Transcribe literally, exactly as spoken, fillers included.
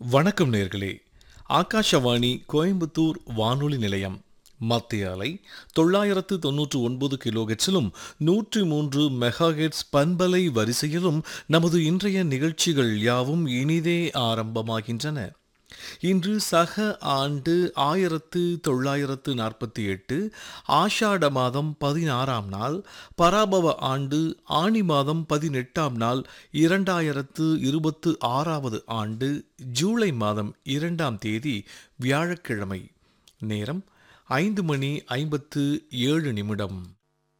வணக்கம் நேர்களே. ஆகாஷவாணி கோயம்புத்தூர் வானொலி நிலையம் மத்திய அலை தொள்ளாயிரத்து தொன்னூற்று ஒன்பது கிலோஹெட்ஸிலும் நூற்றி மூன்று மெகாஹெட்ஸ் பண்பலை வரிசையிலும் நமது இன்றைய நிகழ்ச்சிகள் யாவும் இனிதே ஆரம்பமாகின்றன. இன்று சக ஆண்டு ஆயிரத்து தொள்ளாயிரத்து நாற்பத்தி எட்டு ஆஷாட மாதம் பதினாறாம் நாள், பராபவ ஆண்டு ஆனி மாதம் பதினெட்டாம் நாள், இரண்டாயிரத்து இருபத்து ஆறாவது ஆண்டு ஜூலை மாதம் இரண்டாம் தேதி வியாழக்கிழமை. நேரம் ஐந்து மணி ஐம்பத்து ஏழு நிமிடம்.